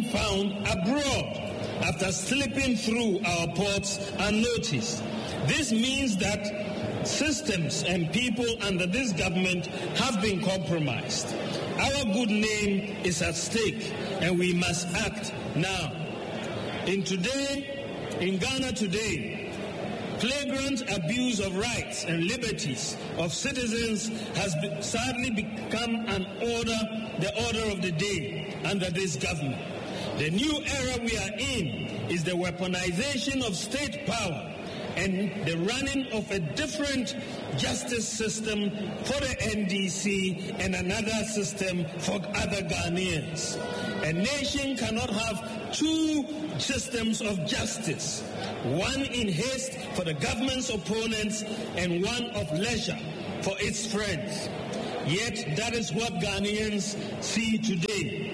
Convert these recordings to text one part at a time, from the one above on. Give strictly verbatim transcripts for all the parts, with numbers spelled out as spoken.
found abroad after slipping through our ports unnoticed. This means that systems and people under this government have been compromised. Our good name is at stake, and we must act now. In today, in Ghana today, flagrant abuse of rights and liberties of citizens has be, sadly become an order, the order of the day under this government. The new era we are in is the weaponization of state power and the running of a different justice system for the N D C and another system for other Ghanaians. A nation cannot have two systems of justice, one in haste for the government's opponents and one of leisure for its friends. Yet that is what Ghanaians see today.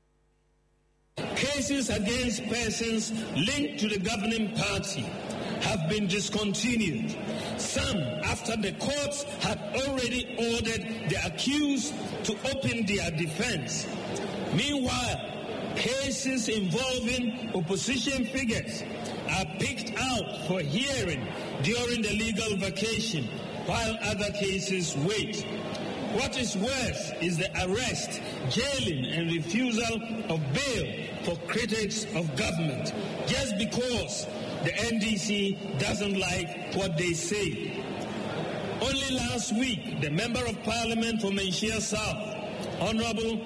Cases against persons linked to the governing party have been discontinued. Some after the courts had already ordered the accused to open their defense. Meanwhile, cases involving opposition figures are picked out for hearing during the legal vacation, while other cases wait. What is worse is the arrest, jailing, and refusal of bail for critics of government, just because the N D C doesn't like what they say. Only last week, the Member of Parliament for Menchia South, Honorable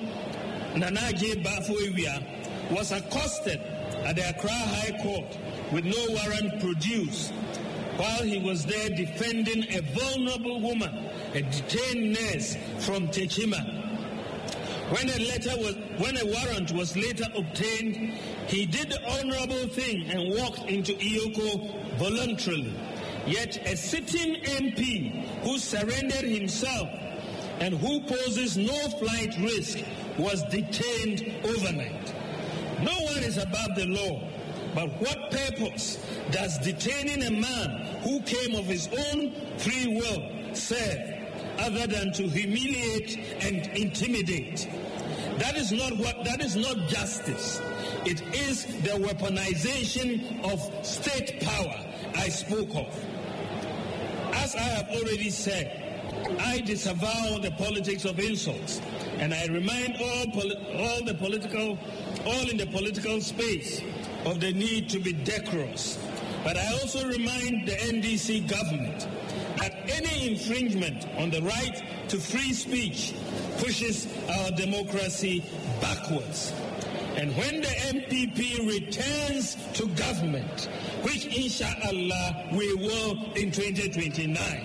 Nanaje Bafo-Ewia, was accosted at the Accra High Court with no warrant produced while he was there defending a vulnerable woman, a detained nurse from Techima. When a letter was, when a warrant was later obtained, he did the honorable thing and walked into Iyoko voluntarily. Yet a sitting M P who surrendered himself and who poses no flight risk was detained overnight. No one is above the law, but what purpose does detaining a man who came of his own free will serve other than to humiliate and intimidate? That is not what, that is not justice. It is the weaponization of state power I spoke of. As I have already said, I disavow the politics of insults, and I remind all poli- all the political, all in the political space of the need to be decorous. But I also remind the N D C government that any infringement on the right to free speech pushes our democracy backwards. And when the M P P returns to government, which inshallah we will in twenty twenty-nine,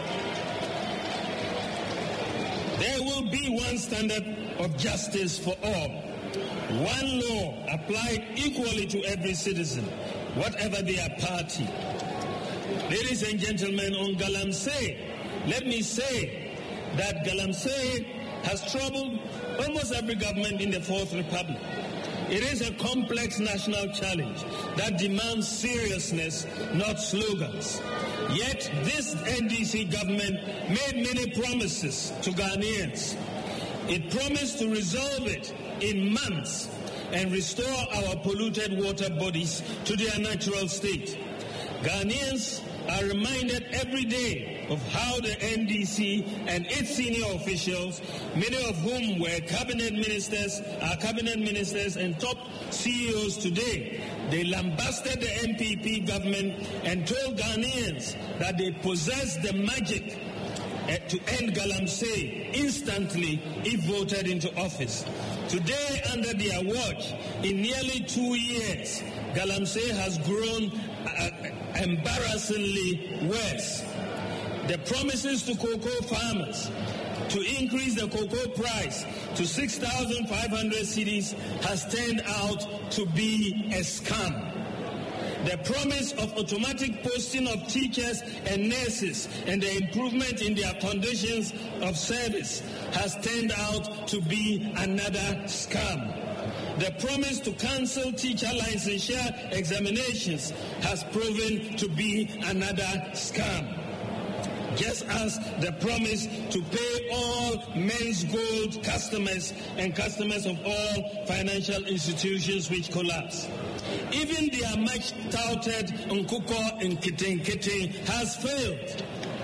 there will be one standard of justice for all, one law applied equally to every citizen, whatever their party. Ladies and gentlemen, on Galamsey, let me say that Galamsey has troubled almost every government in the Fourth Republic. It is a complex national challenge that demands seriousness, not slogans. Yet this N D C government made many promises to Ghanaians. It promised to resolve it in months and restore our polluted water bodies to their natural state. Ghanaians are reminded every day of how the N D C and its senior officials, many of whom were cabinet ministers, are cabinet ministers and top C E Os today, they lambasted the M P P government and told Ghanaians that they possess the magic uh, to end Galamsey instantly if voted into office. Today, under their watch, in nearly two years, Galamsey has grown uh, embarrassingly worse. The promises to cocoa farmers to increase the cocoa price to six thousand five hundred cedis has turned out to be a scam. The promise of automatic posting of teachers and nurses and the improvement in their conditions of service has turned out to be another scam. The promise to cancel teacher licensure examinations has proven to be another scam. just as the promise to pay all Men's Gold customers and customers of all financial institutions which collapse. Even their much touted Nkuko and Kitten Kitten has failed.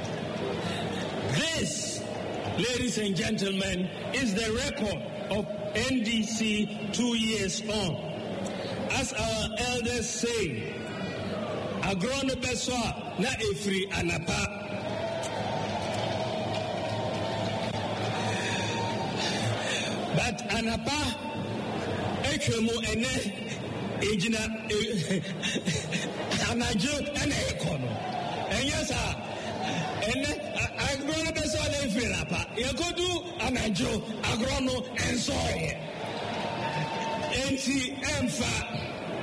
This, ladies and gentlemen, is the record of N D C two years on. As our elders say, Agrono Beswa na efri anapa. But anapa ekwemu ene ejina anajo ene ekono. Enyasa ene agrono Beswa na efri anapa. Yekodu anajo agrono ensoye. Enti emfa.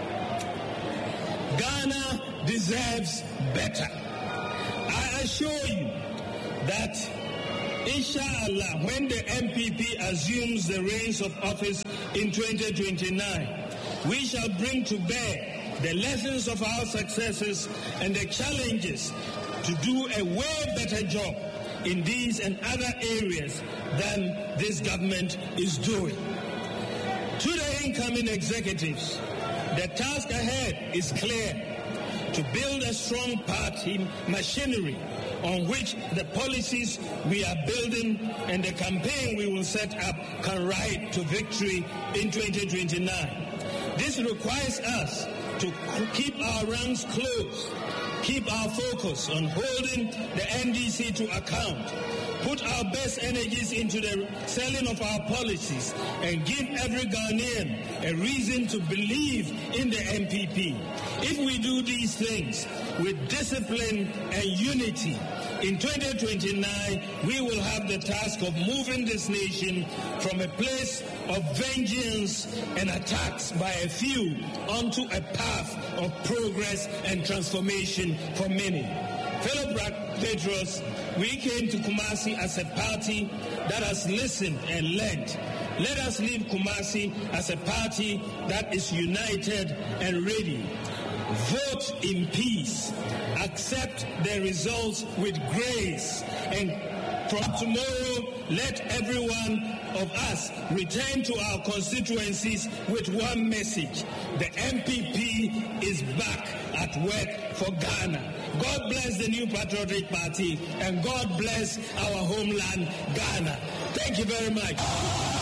Ghana deserves better. I assure you that, inshallah, when the M P P assumes the reins of office in twenty twenty-nine, we shall bring to bear the lessons of our successes and the challenges to do a way better job in these and other areas than this government is doing. To the incoming executives, the task ahead is clear: to build a strong party machinery on which the policies we are building and the campaign we will set up can ride to victory in twenty twenty-nine. This requires us to keep our ranks close, keep our focus on holding the N D C to account, put our best energies into the selling of our policies, and give every Ghanaian a reason to believe in the M P P. If we do these things with discipline and unity, in twenty twenty-nine, we will have the task of moving this nation from a place of vengeance and attacks by a few onto a path of progress and transformation for many. Fellow patriots, we came to Kumasi as a party that has listened and learned. Let us leave Kumasi as a party that is united and ready. Vote in peace. Accept the results with grace. And from tomorrow, let every one of us return to our constituencies with one message: the M P P is back at work for Ghana. God bless the New Patriotic Party, and God bless our homeland, Ghana. Thank you very much.